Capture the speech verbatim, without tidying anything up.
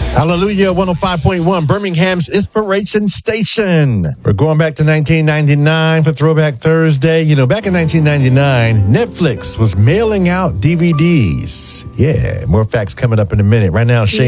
Hallelujah, one oh five point one, Birmingham's Inspiration Station. We're going back to nineteen ninety-nine for Throwback Thursday. You know, back in nineteen ninety-nine, Netflix was mailing out D V Ds. Yeah, more facts coming up in a minute. Right now, Shane